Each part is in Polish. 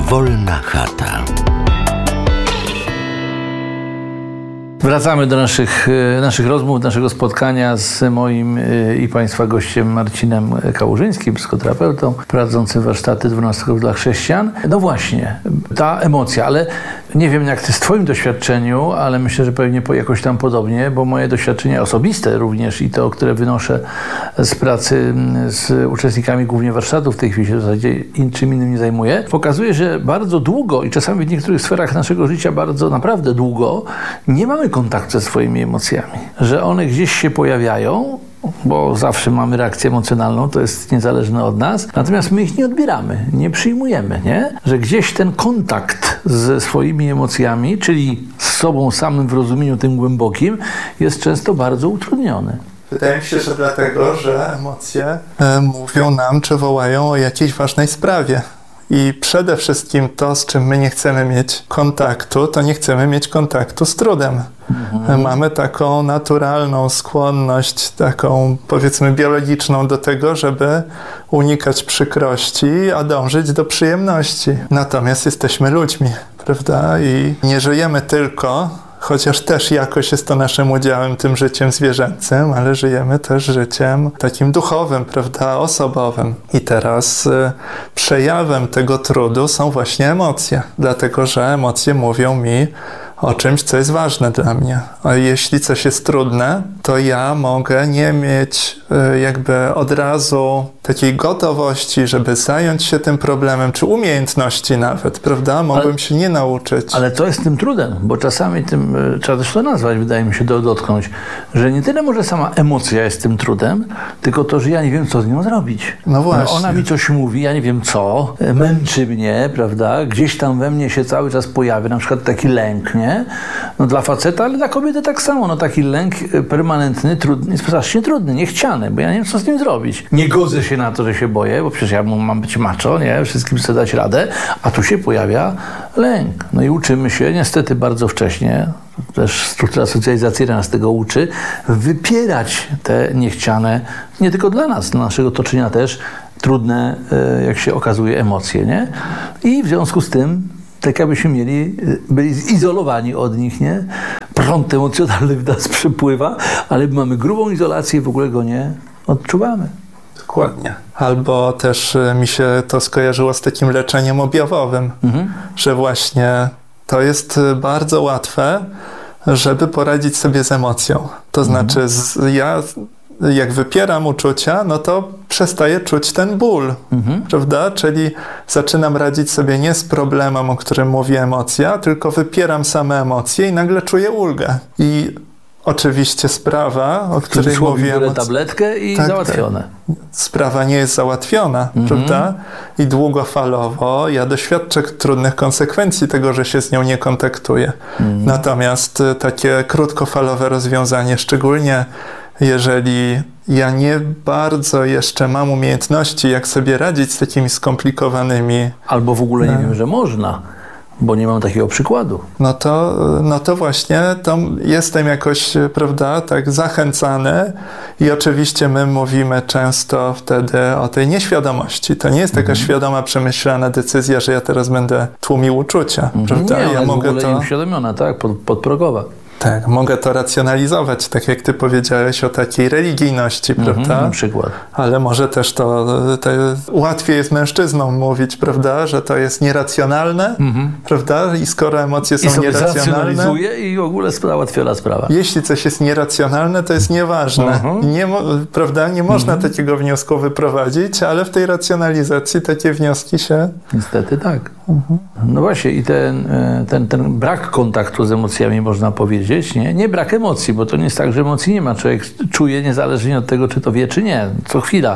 Wolna chata. Wracamy do naszych rozmów, naszego spotkania z moim i Państwa gościem Marcinem Kałużyńskim, psychoterapeutą, prowadzącym warsztaty 12 dla chrześcijan. No właśnie, ta emocja, ale nie wiem jak Ty z Twoim doświadczeniu, ale myślę, że pewnie jakoś tam podobnie, bo moje doświadczenie osobiste również i to, które wynoszę z pracy z uczestnikami głównie warsztatów, w tej chwili się w zasadzie niczym innym nie zajmuję, pokazuje, że bardzo długo i czasami w niektórych sferach naszego życia bardzo naprawdę długo nie mamy kontaktu ze swoimi emocjami, że one gdzieś się pojawiają, bo zawsze mamy reakcję emocjonalną, to jest niezależne od nas, natomiast my ich nie odbieramy, nie przyjmujemy, nie? Że gdzieś ten kontakt ze swoimi emocjami, czyli z sobą samym w rozumieniu tym głębokim, jest często bardzo utrudniony. Wydaje mi się, że dlatego, że emocje mówią nam, czy wołają o jakiejś ważnej sprawie. I przede wszystkim to, z czym my nie chcemy mieć kontaktu, to nie chcemy mieć kontaktu z trudem. Mamy taką naturalną skłonność, taką powiedzmy biologiczną do tego, żeby unikać przykrości, a dążyć do przyjemności. Natomiast jesteśmy ludźmi, prawda? I nie żyjemy tylko, chociaż też jakoś jest to naszym udziałem, tym życiem zwierzęcym, ale żyjemy też życiem takim duchowym, prawda, osobowym. I teraz przejawem tego trudu są właśnie emocje, dlatego że emocje mówią mi o czymś, co jest ważne dla mnie. A jeśli coś jest trudne, to ja mogę nie mieć jakby od razu takiej gotowości, żeby zająć się tym problemem, czy umiejętności nawet, prawda? Mogłem się nie nauczyć. Ale co jest tym trudem? Bo czasami tym, trzeba też to nazwać, wydaje mi się, dotknąć, że nie tyle może sama emocja jest tym trudem, tylko to, że ja nie wiem, co z nią zrobić. No właśnie. Ona mi coś mówi, ja nie wiem co, męczy mnie, prawda? Gdzieś tam we mnie się cały czas pojawia, na przykład taki lęk, nie? No dla faceta, ale dla kobiety tak samo. No taki lęk permanentny, trudny, jest strasznie trudny, niechciany, bo ja nie wiem, co z nim zrobić. Nie godzę się na to, że się boję, bo przecież ja mam być macho, nie? Wszystkim chcę dać radę, a tu się pojawia lęk. No i uczymy się niestety bardzo wcześnie, też struktura socjalizacyjna nas tego uczy, wypierać te niechciane, nie tylko dla nas, dla naszego otoczenia też, trudne, jak się okazuje, emocje, nie? I w związku z tym tak jakbyśmy byli zizolowani od nich, nie? Prąd emocjonalny w nas przepływa, ale mamy grubą izolację i w ogóle go nie odczuwamy. Dokładnie. Albo też mi się to skojarzyło z takim leczeniem objawowym, że właśnie to jest bardzo łatwe, żeby poradzić sobie z emocją. To znaczy ja jak wypieram uczucia, no to przestaję czuć ten ból, prawda? Czyli zaczynam radzić sobie nie z problemem, o którym mówi emocja, tylko wypieram same emocje i nagle czuję ulgę. I oczywiście sprawa, o której mówiłem... Biorę tabletkę i załatwione. Tak. Sprawa nie jest załatwiona, prawda? I długofalowo ja doświadczę trudnych konsekwencji tego, że się z nią nie kontaktuję. Natomiast takie krótkofalowe rozwiązanie, szczególnie jeżeli ja nie bardzo jeszcze mam umiejętności, jak sobie radzić z takimi skomplikowanymi... Albo w ogóle nie wiem, że można, bo nie mam takiego przykładu. No to właśnie to jestem jakoś, prawda, tak zachęcany i oczywiście my mówimy często wtedy o tej nieświadomości. To nie jest taka świadoma, przemyślana decyzja, że ja teraz będę tłumił uczucia, prawda? Nie, ja mogę w ogóle uświadomiona, tak, podprogowa. Tak, mogę to racjonalizować, tak jak ty powiedziałeś o takiej religijności, prawda? Na przykład. Ale może też to łatwiej jest mężczyznom mówić, prawda, że to jest nieracjonalne, prawda? I skoro emocje są nieracjonalne... I w ogóle załatwiona sprawa. Jeśli coś jest nieracjonalne, to jest nieważne. Prawda? Nie można takiego wniosku wyprowadzić, ale w tej racjonalizacji takie wnioski się... Niestety tak. No właśnie i ten brak kontaktu z emocjami, można powiedzieć, nie brak emocji, bo to nie jest tak, że emocji nie ma. Człowiek czuje niezależnie od tego, czy to wie, czy nie. Co chwila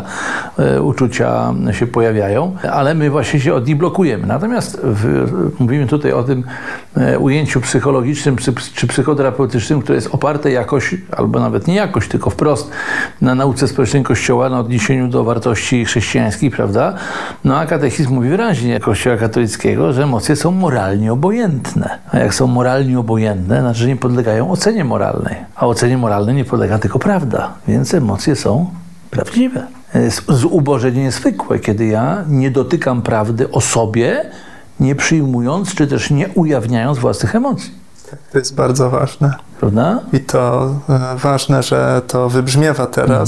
uczucia się pojawiają, ale my właśnie się od nich blokujemy. Natomiast mówimy tutaj o tym ujęciu psychologicznym czy psychoterapeutycznym, które jest oparte jakoś, albo nawet nie jakoś, tylko wprost na nauce społecznej Kościoła, na odniesieniu do wartości chrześcijańskich, prawda? No a katechizm mówi wyraźnie Kościoła katolickiego, że emocje są moralnie obojętne. A jak są moralnie obojętne, znaczy, że nie podlegają ocenie moralnej. A ocenie moralnej nie podlega tylko prawda. Więc emocje są prawdziwe. Zubożenie jest zwykłe, kiedy ja nie dotykam prawdy o sobie nie przyjmując, czy też nie ujawniając własnych emocji. Tak, to jest bardzo ważne. Prawda? I to ważne, że to wybrzmiewa teraz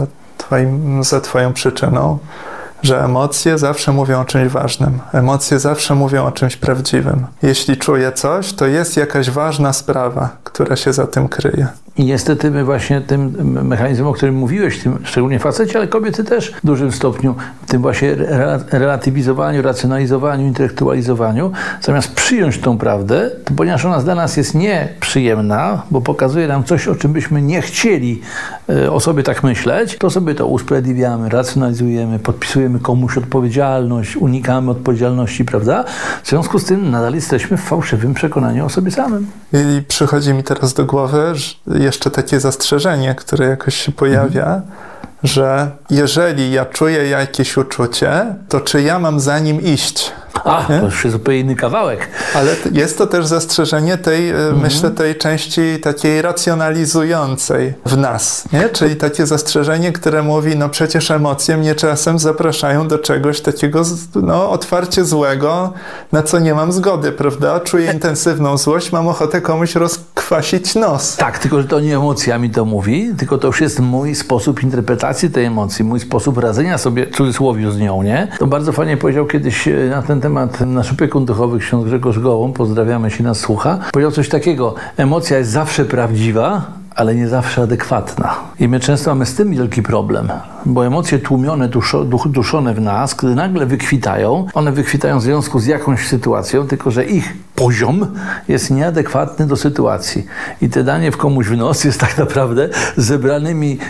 za twoją przyczyną, że emocje zawsze mówią o czymś ważnym. Emocje zawsze mówią o czymś prawdziwym. Jeśli czuję coś, to jest jakaś ważna sprawa, która się za tym kryje. I niestety my właśnie tym mechanizmem, o którym mówiłeś, tym szczególnie faceci, ale kobiety też w dużym stopniu, tym właśnie relatywizowaniu, racjonalizowaniu, intelektualizowaniu, zamiast przyjąć tą prawdę, to ponieważ ona dla nas jest nieprzyjemna, bo pokazuje nam coś, o czym byśmy nie chcieli o sobie tak myśleć, to sobie to usprawiedliwiamy, racjonalizujemy, podpisujemy komuś odpowiedzialność, unikamy odpowiedzialności, prawda? W związku z tym nadal jesteśmy w fałszywym przekonaniu o sobie samym. I przychodzi mi teraz do głowy jeszcze takie zastrzeżenie, które jakoś się pojawia, że jeżeli ja czuję jakieś uczucie, to czy ja mam za nim iść? To już jest zupełnie inny kawałek. Ale jest to też zastrzeżenie tej, myślę, tej części takiej racjonalizującej w nas, nie? Czyli takie zastrzeżenie, które mówi, no przecież emocje mnie czasem zapraszają do czegoś takiego, no otwarcie złego, na co nie mam zgody, prawda? Czuję intensywną złość, mam ochotę komuś rozkwasić nos. Tak, tylko że to nie emocjami to mówi, tylko to już jest mój sposób interpretacji tej emocji, mój sposób radzenia sobie, w cudzysłowie, z nią, nie? To bardzo fajnie powiedział kiedyś na ten temat nasz opiekun duchowy, ksiądz Grzegorz Gołąb, pozdrawiamy, jeśli nas słucha, powiedział coś takiego: emocja jest zawsze prawdziwa, ale nie zawsze adekwatna. I my często mamy z tym wielki problem, bo emocje tłumione, duszone w nas, gdy nagle wykwitają, one wykwitają w związku z jakąś sytuacją, tylko że ich poziom jest nieadekwatny do sytuacji. I te danie w komuś w nos jest tak naprawdę zebranymi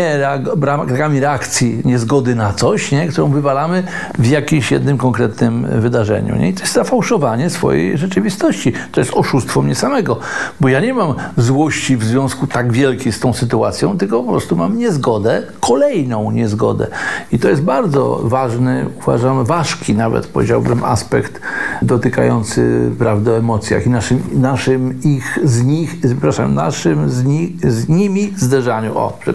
brakami reakcji, niezgody na coś, nie? Którą wywalamy w jakimś jednym konkretnym wydarzeniu. Nie? I to jest zafałszowanie swojej rzeczywistości. To jest oszustwo mnie samego, bo ja nie mam złości w związku tak wielkiej z tą sytuacją, tylko po prostu mam niezgodę, kolejną niezgodę. I to jest bardzo ważny, uważam, ważki nawet, powiedziałbym, aspekt dotykający prawdy o emocjach i naszym z nimi zderzaniu.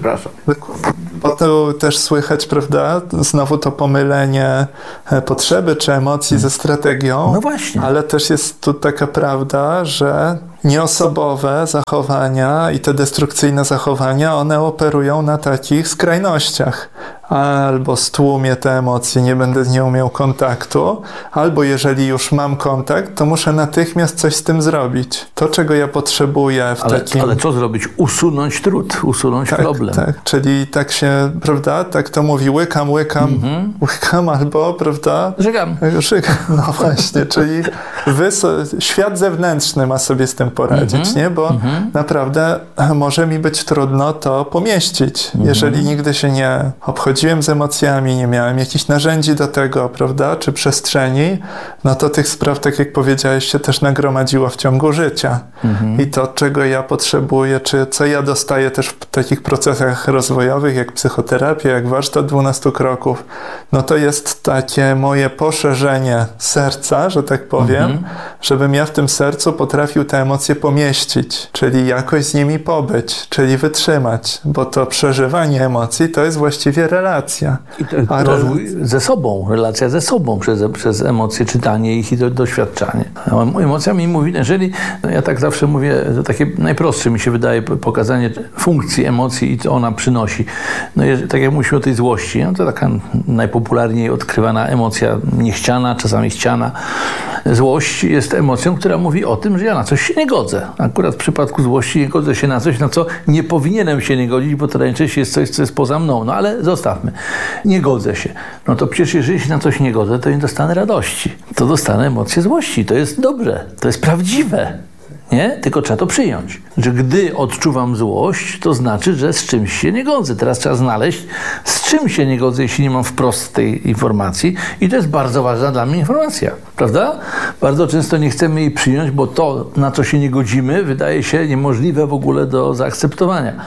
Bo to też słychać, prawda, znowu to pomylenie potrzeby czy emocji ze strategią. No właśnie. Ale też jest tu taka prawda, że nieosobowe zachowania i te destrukcyjne zachowania, one operują na takich skrajnościach. Albo stłumię te emocje, nie będę z nią miał kontaktu, albo jeżeli już mam kontakt, to muszę natychmiast coś z tym zrobić. To, czego ja potrzebuję w takim... Ale co zrobić? Usunąć trud, usunąć problem. Tak, czyli tak się, prawda, tak to mówi, łykam, albo, prawda... Żygam. No właśnie, czyli świat zewnętrzny ma sobie z tym poradzić, nie? Bo naprawdę może mi być trudno to pomieścić, jeżeli nigdy się nie obchodziłem z emocjami, nie miałem jakichś narzędzi do tego, prawda, czy przestrzeni, no to tych spraw, tak jak powiedziałeś, się też nagromadziło w ciągu życia. I to, czego ja potrzebuję, czy co ja dostaję też w takich procesach rozwojowych, jak psychoterapia, jak warsztat 12 kroków, no to jest takie moje poszerzenie serca, że tak powiem, żebym ja w tym sercu potrafił te emocje pomieścić, czyli jakoś z nimi pobyć, czyli wytrzymać, bo to przeżywanie emocji to jest właściwie relacja. I to rozwój ze sobą, relacja ze sobą przez emocje, czytanie ich i doświadczanie. Emocja mi mówi, jeżeli, ja tak zawsze mówię, to takie najprostsze mi się wydaje pokazanie funkcji emocji i co ona przynosi. No tak jak mówimy o tej złości, no to taka najpopularniej odkrywana emocja niechciana, czasami chciana. Złość jest emocją, która mówi o tym, że ja na coś się nie godzę. Akurat w przypadku złości nie godzę się na coś, na co nie powinienem się nie godzić, bo to najczęściej jest coś, co jest poza mną. No ale zostawmy. Nie godzę się. No to przecież jeżeli się na coś nie godzę, to nie dostanę radości. To dostanę emocje złości. To jest dobre. To jest prawdziwe. Nie? Tylko trzeba to przyjąć. Że gdy odczuwam złość, to znaczy, że z czymś się nie godzę. Teraz trzeba znaleźć, z czym się nie godzę, jeśli nie mam wprost tej informacji. I to jest bardzo ważna dla mnie informacja. Prawda? Bardzo często nie chcemy jej przyjąć, bo to, na co się nie godzimy, wydaje się niemożliwe w ogóle do zaakceptowania.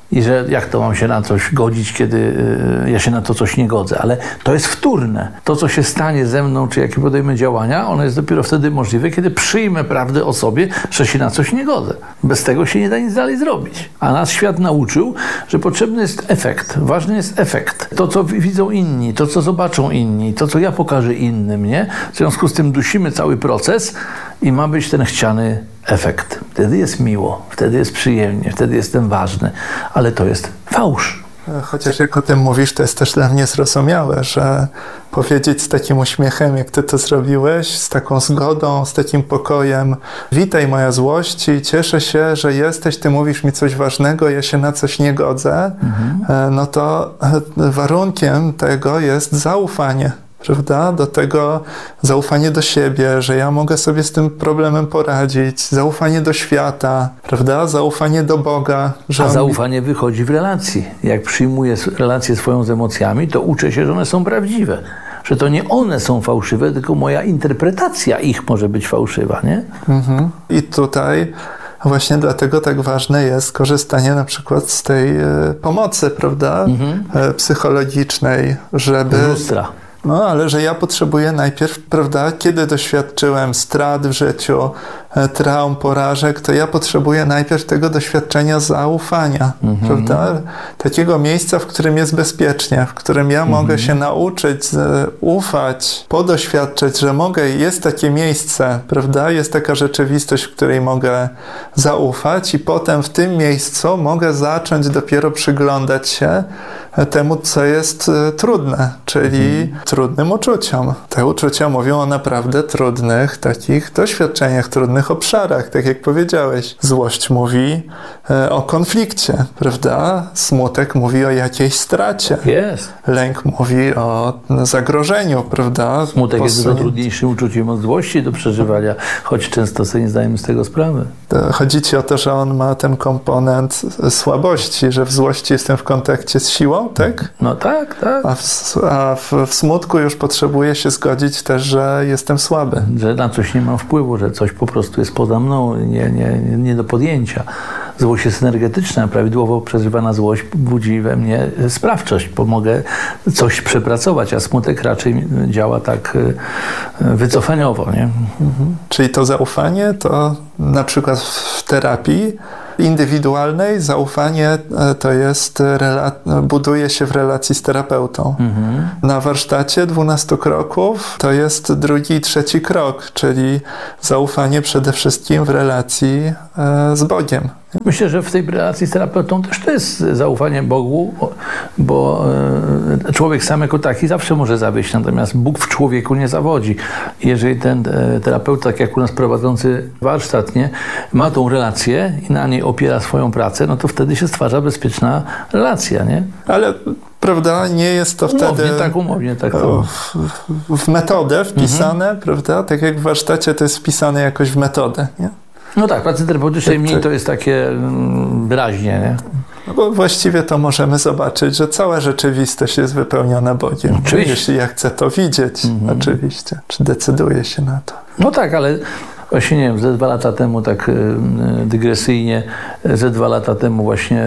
I że jak to mam się na coś godzić, kiedy ja się na to coś nie godzę. Ale to jest wtórne. To, co się stanie ze mną, czy jakie podejmę działania, ono jest dopiero wtedy możliwe, kiedy przyjmę prawdę o sobie, że się na coś nie godzę. Bez tego się nie da nic dalej zrobić. A nas świat nauczył, że potrzebny jest efekt. Ważny jest efekt. To, co widzą inni, to, co zobaczą inni, to, co ja pokażę innym, nie? W związku z tym dusimy cały proces i ma być ten chciany efekt. Wtedy jest miło, wtedy jest przyjemnie, wtedy jestem ważny, ale to jest fałsz. Chociaż jak o tym mówisz, to jest też dla mnie zrozumiałe, że powiedzieć z takim uśmiechem, jak ty to zrobiłeś, z taką zgodą, z takim pokojem: witaj moja złości, cieszę się, że jesteś, ty mówisz mi coś ważnego, ja się na coś nie godzę, no to warunkiem tego jest zaufanie. Prawda? Do tego zaufanie do siebie, że ja mogę sobie z tym problemem poradzić, zaufanie do świata, prawda? Zaufanie do Boga. Że zaufanie wychodzi w relacji. Jak przyjmuję relację swoją z emocjami, to uczę się, że one są prawdziwe. Że to nie one są fałszywe, tylko moja interpretacja ich może być fałszywa, nie? I tutaj właśnie dlatego tak ważne jest korzystanie na przykład z tej pomocy, prawda? Psychologicznej, żeby... Lustra. No, ale że ja potrzebuję najpierw, prawda, kiedy doświadczyłem strat w życiu, traum, porażek, to ja potrzebuję najpierw tego doświadczenia zaufania, prawda? Takiego miejsca, w którym jest bezpiecznie, w którym ja mogę się nauczyć, ufać, podoświadczyć, że mogę, jest takie miejsce, prawda? Jest taka rzeczywistość, w której mogę zaufać i potem w tym miejscu mogę zacząć dopiero przyglądać się temu, co jest trudne, czyli trudnym uczuciom. Te uczucia mówią o naprawdę trudnych takich doświadczeniach, trudnych obszarach, tak jak powiedziałeś. Złość mówi o konflikcie, prawda? Smutek mówi o jakiejś stracie. Jest. Lęk mówi o zagrożeniu, prawda? Smutek jest dużo trudniejszym uczuciem od złości do przeżywania, choć często sobie nie zdajemy z tego sprawy. Chodzi ci o to, że on ma ten komponent słabości, że w złości jestem w kontakcie z siłą, tak? No tak, tak. A w smutku już potrzebuję się zgodzić też, że jestem słaby. Że na coś nie mam wpływu, że coś po prostu jest poza mną, nie do podjęcia. Złość jest energetyczna, prawidłowo przeżywana złość budzi we mnie sprawczość, pomogę coś przepracować, a smutek raczej działa tak wycofaniowo, nie? Czyli to zaufanie to na przykład w terapii indywidualnej zaufanie to jest buduje się w relacji z terapeutą. Na warsztacie 12 kroków to jest drugi i trzeci krok, czyli zaufanie przede wszystkim w relacji z Bogiem. Myślę, że w tej relacji z terapeutą też to jest zaufanie Bogu, bo człowiek sam jako taki zawsze może zawieść, natomiast Bóg w człowieku nie zawodzi. Jeżeli ten terapeuta, tak jak u nas prowadzący warsztat, nie, ma tą relację i na niej opiera swoją pracę, no to wtedy się stwarza bezpieczna relacja, nie? Ale prawda, nie jest to wtedy umownie, tak. W metodę wpisane, prawda? Tak jak w warsztacie to jest wpisane jakoś w metodę, nie? No tak, pracy terapeutycznej mniej to jest takie wyraźnie, nie? No bo właściwie to możemy zobaczyć, że cała rzeczywistość jest wypełniona Bogiem. Oczywiście. Jeśli ja chcę to widzieć, oczywiście. Czy decyduję się na to? No tak, ale właśnie nie wiem, ze 2 lata temu, tak dygresyjnie, ze 2 lata temu właśnie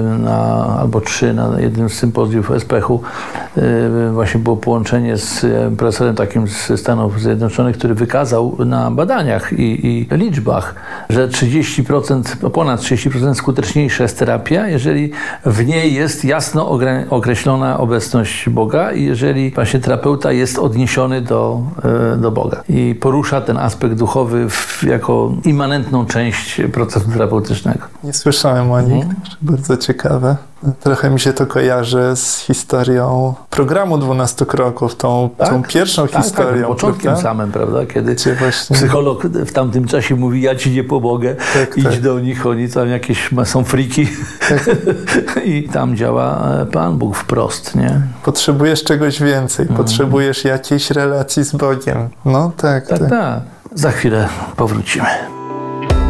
albo 3 na jednym z sympozjów SPH-u właśnie było połączenie z profesorem takim z Stanów Zjednoczonych, który wykazał na badaniach i liczbach, że 30%, ponad 30% skuteczniejsza jest terapia, jeżeli w niej jest jasno określona obecność Boga i jeżeli właśnie terapeuta jest odniesiony do Boga i porusza ten aspekt duchowy jako immanentną część procesu terapeutycznego. Nie słyszałem o nich, bardzo ciekawe. Trochę mi się to kojarzy z historią programu 12 kroków, tą pierwszą historią. Tak, początkiem prawda? samym, prawda? Kiedy właśnie... psycholog w tamtym czasie mówi, ja ci nie pomogę, idź do nich, oni tam jakieś są friki. I tam działa Pan Bóg wprost, nie? Potrzebujesz czegoś więcej, potrzebujesz jakiejś relacji z Bogiem. No tak. Tak. Za chwilę powrócimy.